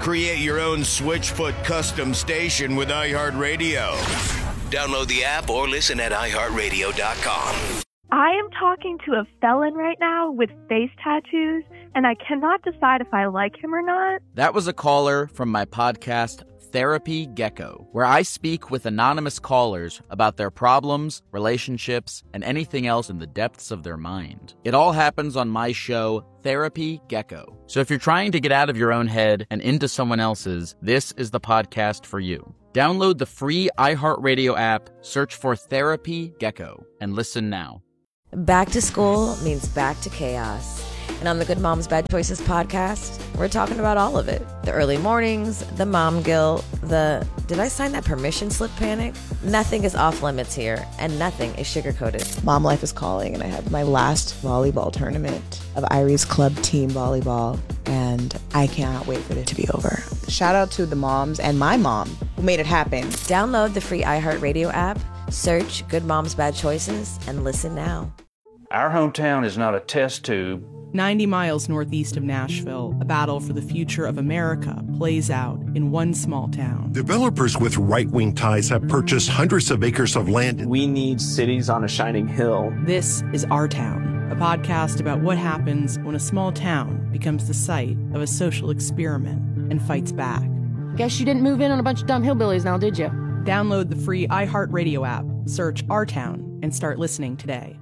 Create your own Switchfoot custom station with iHeartRadio. Download the app or listen at iHeartRadio.com. I am talking to a felon right now with face tattoos, and I cannot decide if I like him or not. That was a caller from my podcast, Therapy Gecko, where I speak with anonymous callers about their problems, relationships, and anything else in the depths of their mind. It all happens on my show, Therapy Gecko. So if you're trying to get out of your own head and into someone else's, this is the podcast for you. Download the free iHeartRadio app, search for Therapy Gecko, and listen now. Back to school means back to chaos. And on the Good Moms Bad Choices podcast, we're talking about all of it. The early mornings, the mom guilt, the did I sign that permission slip panic? Nothing is off limits here, and nothing is sugar-coated. Mom life is calling, and I have my last volleyball tournament of Irie's club team volleyball, and I cannot wait for it to be over. Shout out to the moms and my mom who made it happen. Download the free iHeartRadio app, search Good Moms Bad Choices, and listen now. Our hometown is not a test tube. 90 miles northeast of Nashville, a battle for the future of America plays out in one small town. Developers with right-wing ties have purchased hundreds of acres of land. We need cities on a shining hill. This is Our Town, a podcast about what happens when a small town becomes the site of a social experiment and fights back. Guess you didn't move in on a bunch of dumb hillbillies now, did you? Download the free iHeartRadio app, search Our Town, and start listening today.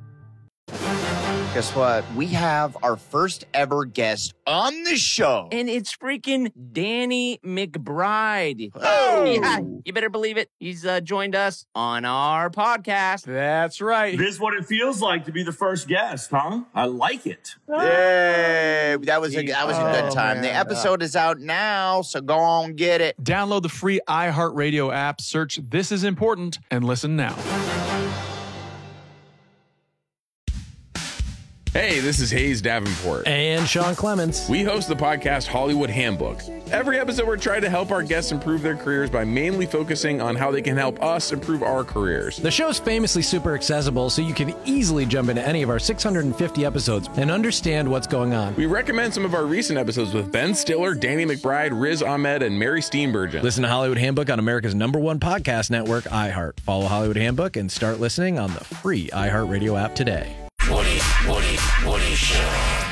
Guess what? We have our first ever guest on the show. And it's freaking Danny McBride. Oh! Yeah, you better believe it. He's joined us on our podcast. That's right. This is what it feels like to be the first guest, huh? I like it. Yay! That was a good time. Man. The episode is out now, so go on get it. Download the free iHeartRadio app, search This Is Important, and listen now. Hey, this is Hayes Davenport. And Sean Clements. We host the podcast Hollywood Handbook. Every episode, we're trying to help our guests improve their careers by mainly focusing on how they can help us improve our careers. The show's famously super accessible, so you can easily jump into any of our 650 episodes and understand what's going on. We recommend some of our recent episodes with Ben Stiller, Danny McBride, Riz Ahmed, and Mary Steenburgen. Listen to Hollywood Handbook on America's #1 podcast network, iHeart. Follow Hollywood Handbook and start listening on the free iHeartRadio app today. Woody Show.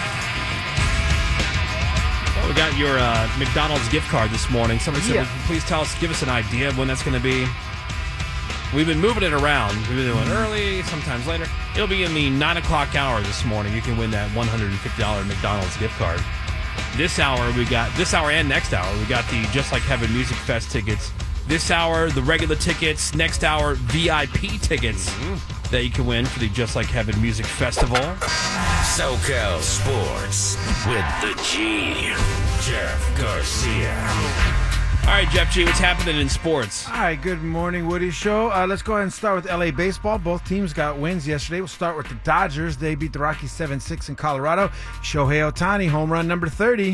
Well, we got your McDonald's gift card this morning. Somebody said, please give us an idea of when that's going to be. We've been moving it around. We've been doing early, sometimes later. It'll be in the 9 o'clock hour this morning. You can win that $150 McDonald's gift card. This hour and next hour, we got the Just Like Heaven Music Fest tickets. This hour, the regular tickets. Next hour, VIP tickets that you can win for the Just Like Heaven Music Festival. SoCal Sports with the G, Jeff Garcia. All right, Jeff G, what's happening in sports? All right, good morning, Woody Show. Let's go ahead and start with LA baseball. Both teams got wins yesterday. We'll start with the Dodgers. They beat the Rockies 7-6 in Colorado. Shohei Ohtani, home run number 30.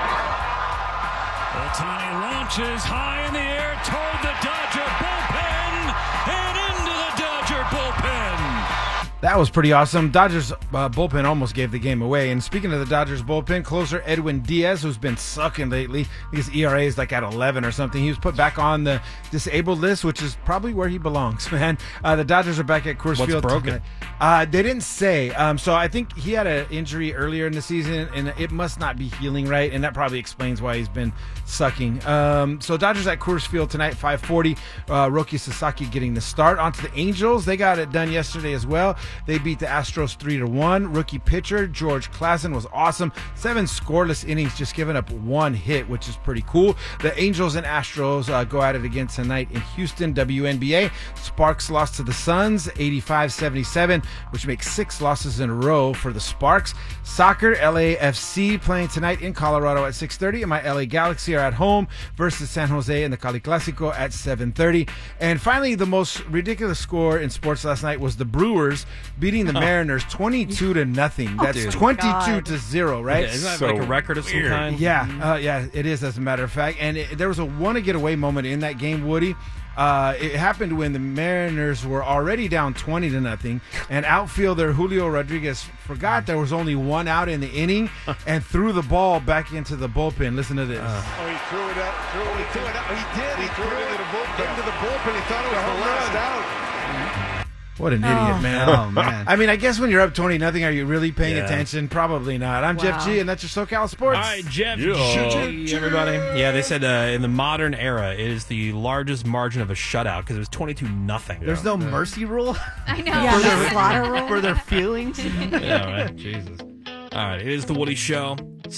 Ohtani launches high in the air toward the Dodger bullpen and into the Dodger bullpen. That was pretty awesome. Dodgers bullpen almost gave the game away. And speaking of the Dodgers bullpen, closer Edwin Diaz, who's been sucking lately, his ERA is like at 11 or something. He was put back on the disabled list, which is probably where he belongs, man. The Dodgers are back at Coors Field. What's broken? They didn't say. So I think he had an injury earlier in the season, and it must not be healing right, and that probably explains why he's been sucking. So Dodgers at Coors Field tonight, 5:40. Roki Sasaki getting the start. On to the Angels. They got it done yesterday as well. They beat the Astros 3-1. Rookie pitcher George Klassen was awesome. 7 scoreless innings, just giving up 1 hit, which is pretty cool. The Angels and Astros go at it again tonight in Houston, WNBA. Sparks lost to the Suns 85-77, which makes 6 losses in a row for the Sparks. Soccer, LAFC playing tonight in Colorado at 6:30, and my LA Galaxy are at home versus San Jose in the Cali Clásico at 7:30. And finally, the most ridiculous score in sports last night was the Brewers beating the Mariners 22-0. That's 22-0, right? Yeah, isn't that like a record of some kind? Yeah, it is, as a matter of fact. And there was a want-to-get-away moment in that game, Woody. It happened when the Mariners were already down 20-0, and outfielder Julio Rodriguez forgot there was only one out in the inning and threw the ball back into the bullpen. Listen to this. He threw it out. He did. He threw it into the bullpen. He thought it was the last out. What an idiot, man. Oh, man. I mean, I guess when you're up 20-0, are you really paying attention? Probably not. I'm Jeff G, and that's your SoCal Sports. All right, Jeff G, everybody. Yeah, they said in the modern era, it is the largest margin of a shutout because it was 22-0. There's no mercy rule? I know. For their, for their feelings? Yeah, right. Jesus. All right, it is the Woody Show.